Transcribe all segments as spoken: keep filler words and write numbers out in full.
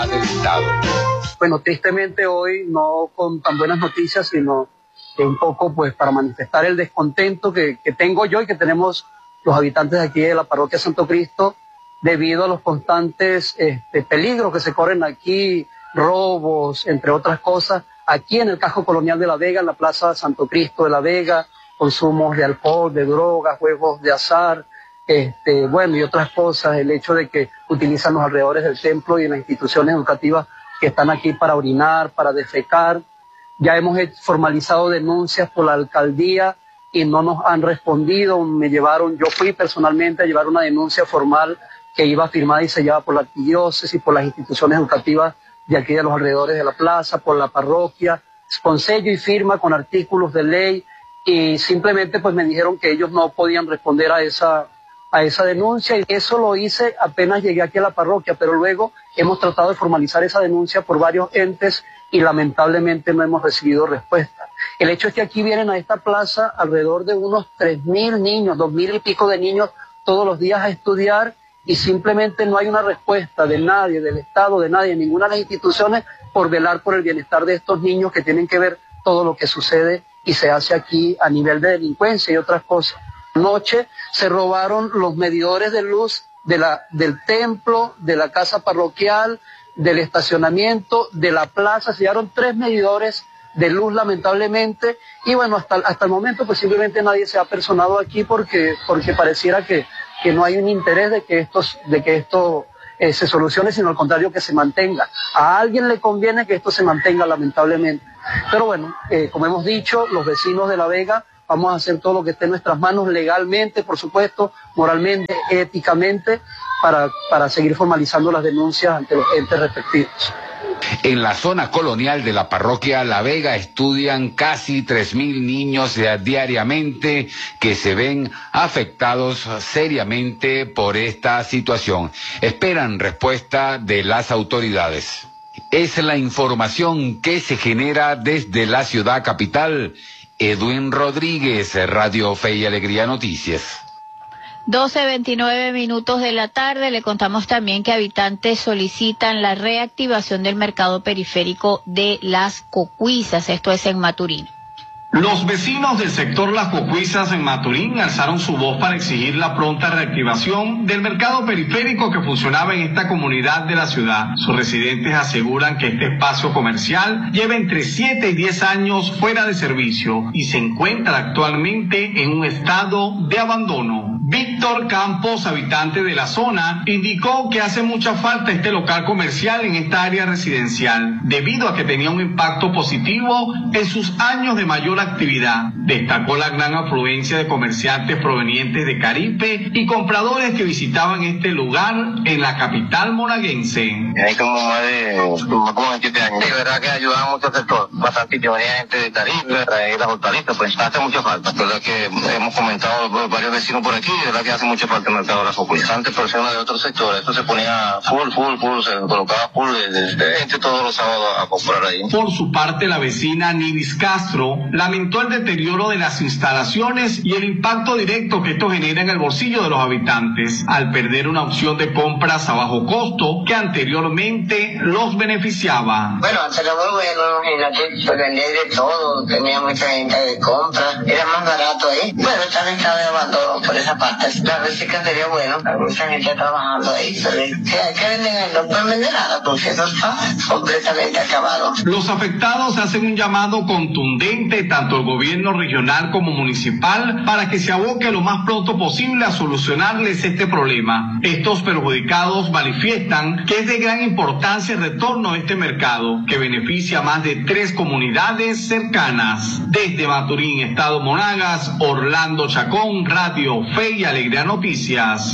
del Estado. Bueno, tristemente hoy no con tan buenas noticias, sino que un poco pues para manifestar el descontento que, que tengo yo y que tenemos los habitantes de aquí de la parroquia Santo Cristo debido a los constantes este, peligros que se corren aquí, robos, entre otras cosas, aquí en el casco colonial de La Vega, en la plaza Santo Cristo de La Vega, consumos de alcohol, de drogas, juegos de azar, este, bueno, y otras cosas, el hecho de que utilizan los alrededores del templo y en las instituciones educativas que están aquí para orinar, para defecar. Ya hemos formalizado denuncias por la alcaldía y no nos han respondido. Me llevaron, yo fui personalmente a llevar una denuncia formal que iba firmada y sellada por la arquidiócesis, por las instituciones educativas de aquí de los alrededores de la plaza, por la parroquia, con sello y firma, con artículos de ley, y simplemente pues me dijeron que ellos no podían responder a esa, a esa denuncia, y eso lo hice apenas llegué aquí a la parroquia, pero luego hemos tratado de formalizar esa denuncia por varios entes y lamentablemente no hemos recibido respuesta. El hecho es que aquí vienen a esta plaza alrededor de unos tres mil niños, dos mil y pico de niños todos los días a estudiar, y simplemente no hay una respuesta de nadie, del Estado, de nadie, ninguna de las instituciones por velar por el bienestar de estos niños que tienen que ver todo lo que sucede y se hace aquí a nivel de delincuencia y otras cosas. Anoche se robaron los medidores de luz de la, del templo, de la casa parroquial, del estacionamiento, de la plaza, se llevaron tres medidores de luz lamentablemente, y bueno, hasta, hasta el momento pues simplemente nadie se ha personado aquí porque, porque pareciera que, que no hay un interés de que, estos, de que esto eh, se solucione, sino al contrario que se mantenga. A alguien le conviene que esto se mantenga lamentablemente. Pero bueno, eh, como hemos dicho, los vecinos de La Vega vamos a hacer todo lo que esté en nuestras manos legalmente, por supuesto, moralmente, éticamente, para, para seguir formalizando las denuncias ante los entes respectivos. En la zona colonial de la parroquia La Vega estudian casi tres mil niños diariamente que se ven afectados seriamente por esta situación. Esperan respuesta de las autoridades. Es la información que se genera desde la ciudad capital. Edwin Rodríguez, Radio Fe y Alegría Noticias. doce veintinueve minutos de la tarde. Le contamos también que habitantes solicitan la reactivación del mercado periférico de Las Cocuizas. Esto es en Maturín. Los vecinos del sector Las Cocuizas en Maturín alzaron su voz para exigir la pronta reactivación del mercado periférico que funcionaba en esta comunidad de la ciudad. Sus residentes aseguran que este espacio comercial lleva entre siete y diez años fuera de servicio y se encuentra actualmente en un estado de abandono. Víctor Campos, habitante de la zona, indicó que hace mucha falta este local comercial en esta área residencial, debido a que tenía un impacto positivo en sus años de mayor actividad. Destacó la gran afluencia de comerciantes provenientes de Caripe y compradores que visitaban este lugar en la capital monaguense. Hay como más de como veintisiete años. De verdad que ayudaba mucho al sector. Bastante venía gente de Caripe, traer las hortalizas, pues hace mucha falta. La verdad que hemos comentado varios vecinos por aquí, de verdad que hace mucha falta el mercado de Las Cocuizas. Antes personas de otros sectores, esto se ponía full, full, full, se colocaba full de, de, de gente todos los sábados a comprar ahí. Por su parte, la vecina Nivis Castro lamentó el deterioro de las instalaciones y el impacto directo que esto genera en el bolsillo de los habitantes, al perder una opción de compras a bajo costo que anteriormente los beneficiaba. Bueno, antes era muy bueno, imagínate, se vendía de todo, tenía mucha gente de compra, era más barato ahí. Bueno, está en estado de abandono por esa parte. La recicla sería bueno, hay mucha gente trabajando ahí, pero si hay que vender, no pueden vender nada, porque eso está completamente acabado. Los afectados hacen un llamado contundente, tanto el gobierno regional como municipal, para que se aboque lo más pronto posible a solucionarles este problema. Estos perjudicados manifiestan que es de gran importancia el retorno a este mercado, que beneficia a más de tres comunidades cercanas. Desde Maturín, Estado Monagas, Orlando Chacón, Radio Fe y Alegría Noticias.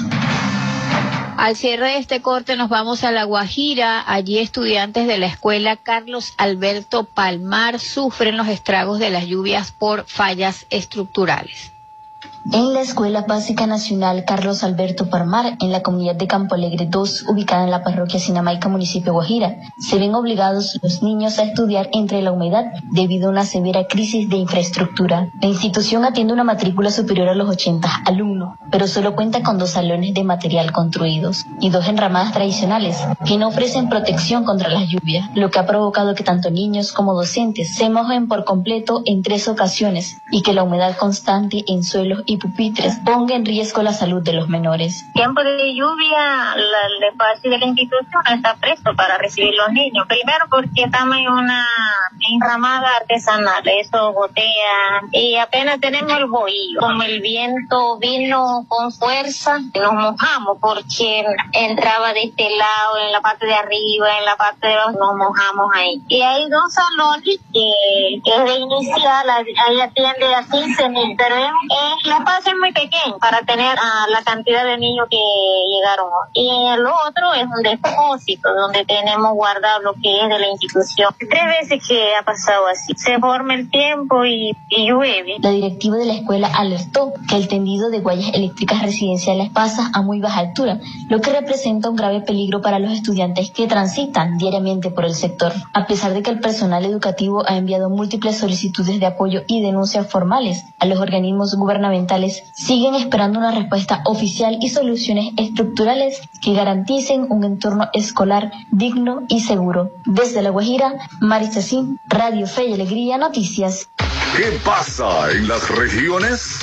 Al cierre de este corte nos vamos a La Guajira. Allí estudiantes de la escuela Carlos Alberto Palmar sufren los estragos de las lluvias por fallas estructurales. En la Escuela Básica Nacional Carlos Alberto Parmar, en la comunidad de Campo Alegre dos, ubicada en la parroquia Sinamaica, municipio Guajira, se ven obligados los niños a estudiar entre la humedad debido a una severa crisis de infraestructura. La institución atiende una matrícula superior a los ochenta alumnos, pero solo cuenta con dos salones de material construidos y dos enramadas tradicionales que no ofrecen protección contra las lluvias, lo que ha provocado que tanto niños como docentes se mojen por completo en tres ocasiones y que la humedad constante en suelos y pupitres ponga en riesgo la salud de los menores. Tiempo de lluvia, la, el espacio de la institución está presto para recibir los niños. Primero porque estamos en una enramada artesanal, eso gotea, y apenas tenemos el bohío. Como el viento vino con fuerza, nos mojamos porque entraba de este lado, en la parte de arriba, en la parte de abajo, nos mojamos ahí. Y hay dos salones que, que es de inicial, ahí atiende a quince mil, pero es, el espacio es muy pequeño para tener a la cantidad de niños que llegaron. Y el otro es un depósito donde tenemos guardado lo que es de la institución. Tres veces que ha pasado así, se forma el tiempo y, y llueve. La directiva de la escuela alertó que el tendido de guayas eléctricas residenciales pasa a muy baja altura, lo que representa un grave peligro para los estudiantes que transitan diariamente por el sector. A pesar de que el personal educativo ha enviado múltiples solicitudes de apoyo y denuncias formales a los organismos gubernamentales, siguen esperando una respuesta oficial y soluciones estructurales que garanticen un entorno escolar digno y seguro. Desde La Guajira, Maricacín, Radio Fe y Alegría Noticias. ¿Qué pasa en las regiones?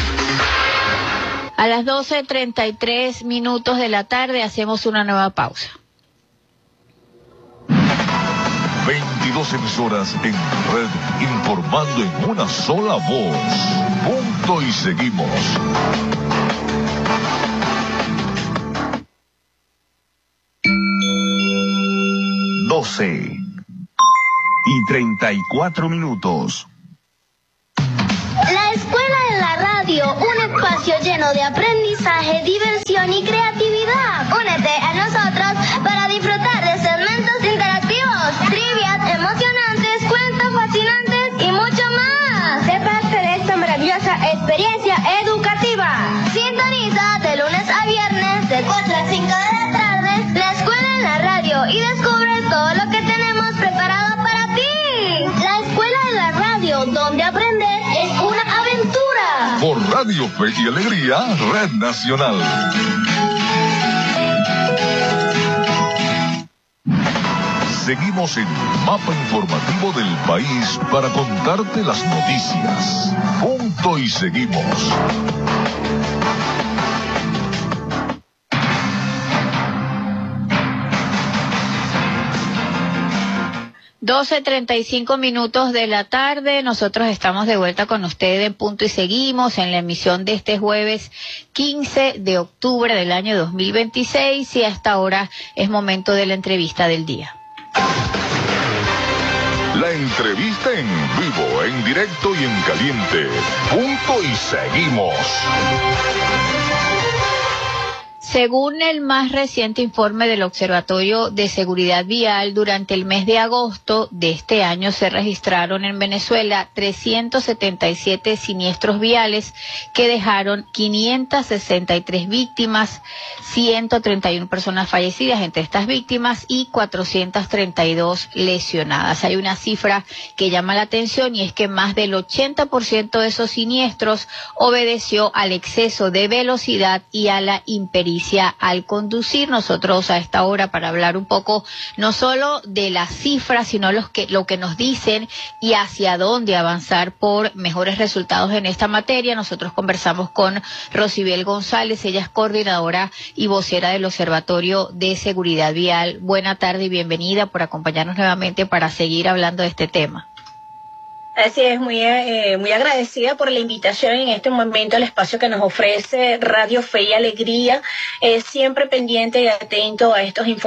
A las doce treinta y tres minutos de la tarde hacemos una nueva pausa. veintidós emisoras en red informando en una sola voz. Punto y seguimos. doce y treinta y cuatro minutos. La Escuela de la Radio, un espacio lleno de aprendizaje, diversión y creatividad. Únete a nosotros para disfrutar de segmentos interactivos, trivias emocionantes, cuentos fascinantes y mucho más. Sé parte de esta maravillosa experiencia educativa. Sintoniza de lunes a viernes de cuatro a cinco de la tarde la Escuela en la Radio y descubre todo lo que tenemos preparado para ti. La Escuela de la Radio, donde aprender es una aventura. Por Radio Fe y Alegría, Red Nacional. Seguimos en Mapa Informativo del País para contarte las noticias. Punto y seguimos. doce treinta y cinco minutos de la tarde, nosotros estamos de vuelta con ustedes en Punto y Seguimos en la emisión de este jueves quince de octubre del año dos mil veintiséis y hasta ahora es momento de la entrevista del día. La entrevista en vivo, en directo y en caliente. Punto y Seguimos. Según el más reciente informe del Observatorio de Seguridad Vial, durante el mes de agosto de este año se registraron en Venezuela trescientos setenta y siete siniestros viales que dejaron quinientas sesenta y tres víctimas, ciento treinta y una personas fallecidas entre estas víctimas y cuatrocientas treinta y dos lesionadas. Hay una cifra que llama la atención y es que más del ochenta por ciento de esos siniestros obedeció al exceso de velocidad y a la impericia al conducir. Nosotros a esta hora para hablar un poco no solo de las cifras, sino los que, lo que nos dicen y hacia dónde avanzar por mejores resultados en esta materia. Nosotros conversamos con Rosibel González, ella es coordinadora y vocera del Observatorio de Seguridad Vial. Buena tarde y bienvenida por acompañarnos nuevamente para seguir hablando de este tema. Así es, muy, eh, muy agradecida por la invitación en este momento, el espacio que nos ofrece Radio Fe y Alegría, eh, siempre pendiente y atento a estos informes